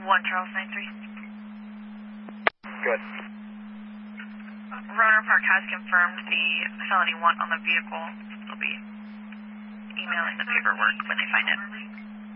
1 Charles 93. Good. Roner Park has confirmed the felony 1 on the vehicle. They'll be emailing the paperwork when they find it.